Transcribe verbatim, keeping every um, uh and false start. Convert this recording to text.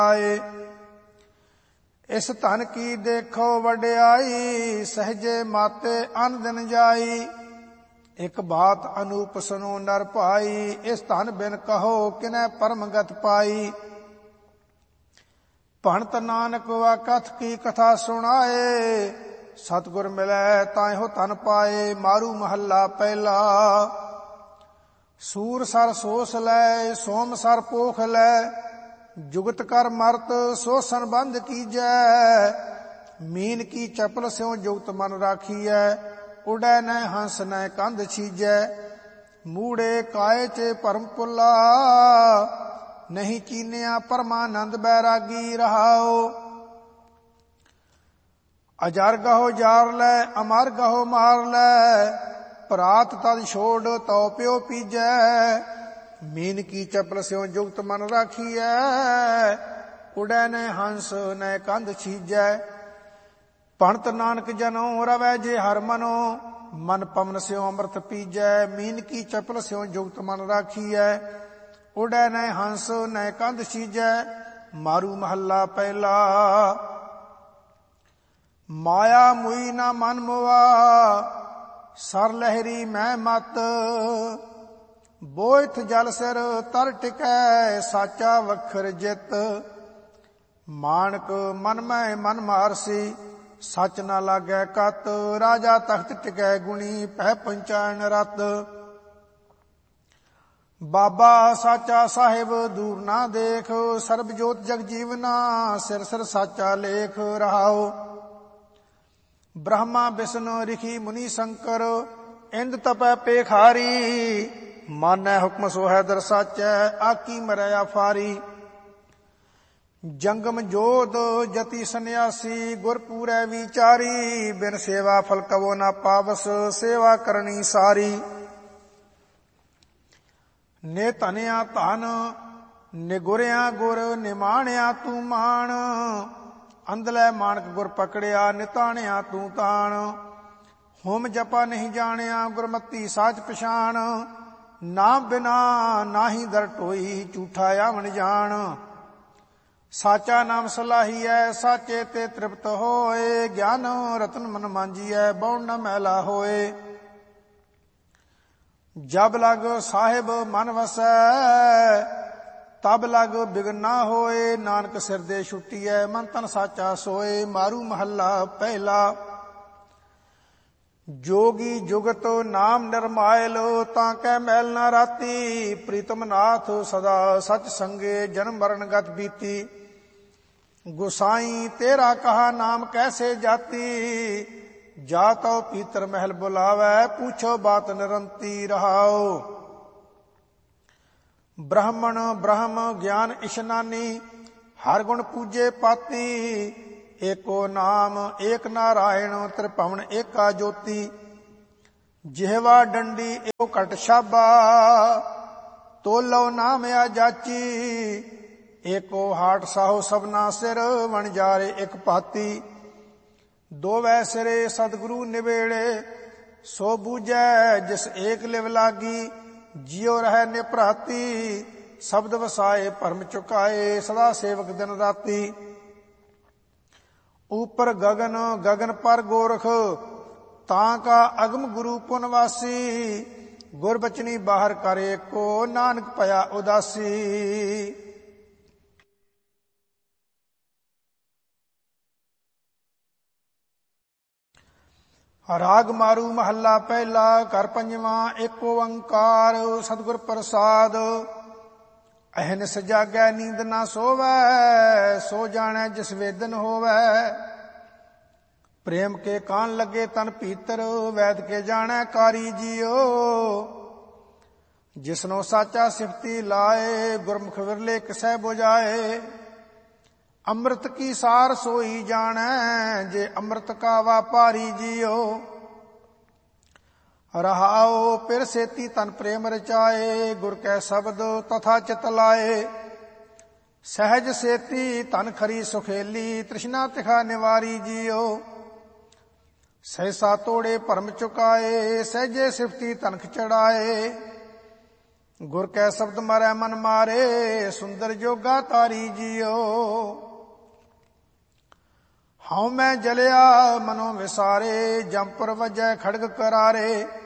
ਆਏ। ਇਸ ਧਨ ਕੀ ਦੇਖੋ ਵਡਿਆਈ, ਸਹਜੇ ਮਾਤੇ ਅਨ ਦਿਨ ਜਾਈ। ਇਕ ਬਾਤ ਅਨੂਪ ਸੁਨੋ ਨਰ ਭਾਈ, ਇਸ ਧਨ ਬਿਨ ਕਹੋ ਕਿਨੈ ਪਰਮ ਗਤ ਪਾਈ। ਭਣਤ ਨਾਨਕ ਵਾ ਕਥ ਕੀ ਕਥਾ ਸੁਣਾਏ, ਸਤਿਗੁਰ ਮਿਲੈ ਤਾਹਿਓ ਧਨ ਪਾਏ। ਮਾਰੂ ਮਹੱਲਾ ਪਹਿਲਾ। ਸੂਰ ਸਰ ਸੋਸ ਲੈ, ਸੋਮ ਸਰ ਪੋਖ ਲੈ, ਜੁਗਤ ਕਰ ਮਰਤ ਸੋ ਸੰਬੰਧ ਕੀਜੈ। ਮੀਨ ਕੀ ਚਪਲ ਸਿਉ ਜੁਗਤ ਮਨ ਰਾਖੀਐ, ਉਡੈ ਨੈ ਹੰਸ ਨੈ ਕੰਧ ਛੀਜੈ। ਮੂੜੇ ਕਾਏ ਚ ਭਰਮ ਪੁੱਲਾ, ਨਹੀਂ ਚੀਨਿਆ ਪਰਮਾਨੰਦ ਬੈਰਾਗੀ ਰਹਾਓ। ਅਜਰ ਗਹੋ ਜਾਰ ਲੈ, ਅਮਰ ਗਹੋ ਮਾਰ ਲੈ, ਭਰਾਤ ਤਦ ਛੋੜ ਤਉ ਪਿਓ ਪੀਜੈ। ਮੀਨ ਕੀ ਚਪਲ ਸਿਉ ਜੁਗਤ ਮਨ ਰਾਖੀਐ, ਉਡੈ ਨੈ ਹੰਸ ਨੈ ਕੰਧ ਛੀਜੈ। ਭਣਤ ਨਾਨਕ ਜਨੋ ਰਵੈ ਜੇ ਹਰ ਮਨੋ, ਮਨ ਪਵਨ ਸਿਉ ਅੰਮ੍ਰਿਤ ਪੀਜੈ। ਮੀਨ ਕੀ ਚਪਲ ਸਿਉ ਜੁਗਤ ਮਨ ਰਾਖੀਐ, ਉਡੈ ਨੈ ਹੰਸ ਨੈ ਕੰਧ ਛੀਜੈ। ਮਾਰੂ ਮਹੱਲਾ ਪਹਿਲਾ। ਮਾਇਆ ਮੁਈ ਨਾ ਮਨ ਮੁਆ, ਸਰ ਲਹਿਰੀ ਮੈਂ ਮਤ। ਬੋਇਥ ਜਲ ਸਿਰ ਤਰ ਟਿਕੈ, ਸਾਚਾ ਵਖਰ ਜਿਤ। ਮਾਣਕ ਮਨ ਮੈਂ ਮਨ ਮਾਰਸੀ, ਸੱਚ ਨਾ ਲਾਗੈ ਕਤ। ਰਾਜਾ ਤਖਤ ਟਿਕੈ ਗੁਣੀ, ਪਹਿ ਪੰਚਾਇਣ ਰਤ। ਬਾਬਾ ਸਾਚਾ ਸਾਹਿਬ ਦੂਰ ਨਾ ਦੇਖ, ਸਰਬ ਜੋਤ ਜਗ ਜੀਵਨਾ, ਸਿਰ ਸਿਰ ਸਾਚਾ ਲੇਖ ਰਹਾਓ। ਬ੍ਰਹਮਾ ਬਿਸ਼ਨ ਰਿਖੀ ਮੁਨੀ ਸ਼ੰਕਰ, ਇੰਦ ਤਪੈ ਪੇਖਾਰੀ। ਮਾਨੈ ਹੁਕਮ ਸੋਹੈ ਦਰ ਸਾਚੈ, ਆਕੀ ਮਰੈ ਆਫਾਰੀ। ਜੰਗਮ ਜੋਧ ਜਤੀ ਸੰਨਿਆਸੀ, ਗੁਰ ਪੂਰੈ ਵਿਚਾਰੀ। ਬਿਨ ਸੇਵਾ ਫਲ ਕਵੋ ਨਾ ਪਾਵਸ, ਸੇਵਾ ਕਰਨੀ ਸਾਰੀ। ਨੇ ਧਨਿਆ ਧਨ, ਨਿਗੁਰਿਆ ਗੁਰ, ਨਿਮਾਣਿਆ ਤੂੰ ਮਾਣ। ਅੰਧਲੇ ਮਾਣਕ ਗੁਰ ਪਕੜਿਆ, ਨਿਤਾਣਿਆ ਤੂੰ ਤਾਣ। ਹੋਮ ਜਪਾ ਨਹੀਂ ਜਾਣਿਆ, ਗੁਰਮਤੀ ਸਾਚ ਪਛਾਣ। ਨਾਮ ਬਿਨਾ ਨਾਹੀ ਦਰ ਟੋਈ, ਝੂਠਾ ਆਵਣ ਜਾਣ। ਸਾਚਾ ਨਾਮ ਸਲਾਹੀਐ, ਸਾਚੇ ਤੇ ਤ੍ਰਿਪਤ ਹੋਏ। ਗਿਆਨ ਰਤਨ ਮਨ ਮਾਂਜੀਐ, ਬਉਣ ਨ ਮੈਲਾ ਹੋਏ। ਜਬ ਲਗ ਸਾਹਿਬ ਮਨ ਵਸੈ, ਤਬ ਲਗ ਬਿਗਨ ਨਾ ਹੋਏ। ਨਾਨਕ ਸਿਰ ਦੇ ਛੁੱਟੀਐ, ਮਨ ਤਨ ਸਾਚਾ ਸੋਏ। ਮਾਰੂ ਮਹੱਲਾ ਪਹਿਲਾ। ਜੋਗੀ ਜੁਗਤ ਨਾਮ ਨਿਰਮਾਇਲ, ਤਾਂ ਕੈ ਮੈਲ ਨਾ ਰਾਤੀ। ਪ੍ਰੀਤਮ ਨਾਥ ਸਦਾ ਸਚ ਸੰਗੇ, ਜਨਮ ਮਰਨ ਗਤ ਬੀਤੀ। ਗੁਸਾਈ ਤੇਰਾ ਕਹਾ ਨਾਮ ਕੈਸੇ ਜਾਤੀ। ਜਾ ਤਉ ਪੀਤਰ ਮਹਿਲ ਬੁਲਾਵੈ, ਪੁੱਛੋ ਬਾਤ ਨਿਰੰਤੀ ਰਹਾਓ। ਬ੍ਰਾਹਮਣ ਬ੍ਰਹਮ ਗਿਆਨ ਇਸ਼ਨਾਨੀ, ਹਰ ਗੁਣ ਪੂਜੇ ਪਾਤੀ। ਏਕੋ ਨਾਮ ਏਕ ਨਾਰਾਇਣ, ਤ੍ਰਿਭਵਨ ਏਕਾ ਜੋਤੀ। ਜਿਹਵਾ ਡੰਡੀ ਏਕੋ ਘਟ ਛਾਬਾ, ਤੋਲੋ ਨਾਮ ਆ ਜਾਚੀ। ਏਕੋ ਹਾਟ ਸਾਹੋ ਸਭਨਾ ਸਿਰ, ਵਣਜਾਰੇ ਇਕ ਭਾਤੀ। ਦੋਵੈ ਸਿਰੇ ਸਤਿਗੁਰੂ ਨਿਵੇੜੇ, ਸੋ ਬੂਝੈ ਜਿਸ ਏਕ ਲਿਵ ਲਾਗੀ। ਜਿਉ ਰਹਿ ਨਿਭਰਾਤੀ, ਸ਼ਬਦ ਵਸਾਏ ਭਰਮ ਚੁਕਾਏ। ਸਦਾ ਸੇਵਕ ਦਿਨ ਰਾਤੀ। ਉਪਰ ਗਗਨ ਗਗਨ ਪਰ ਗੋਰਖ, ਤਾਂ ਕਾ ਅਗਮ ਗੁਰੂ ਪੁਨਵਾਸੀ। ਗੁਰਬਚਨੀ ਬਾਹਰ ਕਰ ਏਕੋ, ਨਾਨਕ ਭਇਆ ਉਦਾਸੀ। ਰਾਗ ਮਾਰੂ ਮਹੱਲਾ ਪਹਿਲਾ। ਘਰ ਪੰਜਵਾਂ। ਏਕ ਓੰਕਾਰ ਸਤਿਗੁਰ ਪ੍ਰਸਾਦ, ਅਹਨਿਸ ਜਾਗੈ ਨੀਂਦ ਨਾ ਸੋਵੈ। ਸੋ ਜਾਣੈ ਜਿਸ ਵੇਦਨ ਹੋਵੈ। ਪ੍ਰੇਮ ਕੇ ਕਾਨ ਲੱਗੇ ਤਨ ਭੀਤਰ, ਵੈਦ ਕੇ ਜਾਣੈ ਕਾਰੀ ਜੀਓ। ਜਿਸਨੋ ਸਾਚਾ ਸਿਫਤੀ ਲਾਏ, ਗੁਰਮੁਖ ਵਿਰਲੇ ਕਿਸੈ 부ਝਾਏ। ਅੰਮ੍ਰਿਤ ਕੀ ਸਾਰ ਸੋਈ ਜਾਣੈ, ਜੇ ਅੰਮ੍ਰਿਤ ਕਾ ਵਾਪਾਰੀ ਜੀਓ। ਰਹਾਓ ਪਿਰ ਸੇਤੀ ਤਨ ਪ੍ਰੇਮ ਰਚਾਏ, ਗੁਰ ਕੈ ਸ਼ਬਦ ਤਥਾ ਚਿਤ ਲਾਏ। ਸਹਿਜ ਸੇਤੀ ਤਨ ਖਰੀ ਸੁਖੇਲੀ, ਤ੍ਰਿਸ਼ਨਾ ਤਿਖਾ ਨਿਵਾਰੀ ਜੀਓ। ਸਹਿਸਾ ਤੋੜੇ ਭਰਮ ਚੁਕਾਏ, ਸਹਿਜੇ ਸਿਫਤੀ ਤਨਖ ਚੜਾਏ। ਗੁਰ ਕੈ ਸ਼ਬਦ ਮਾਰੈ ਮਨ ਮਾਰੇ, ਸੁੰਦਰ ਜੋਗਾ ਤਾਰੀ ਜੀਓ। ਹਉ ਮੈਂ ਜਲਿਆ ਮਨੋ ਵਿਸਾਰੇ, ਜੰਪੁਰ ਵਜੈ ਖੜਗ ਕਰਾਰੇ।